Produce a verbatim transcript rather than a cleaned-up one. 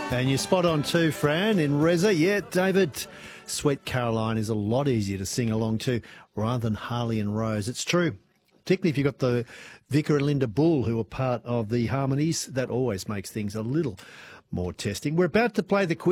And you're spot on too, Fran, in Reza. Yeah, David, Sweet Caroline is a lot easier to sing along to rather than Harley and Rose. It's true. Particularly if you've got the Vicar and Linda Bull who are part of the harmonies, that always makes things a little more testing. We're about to play the quiz.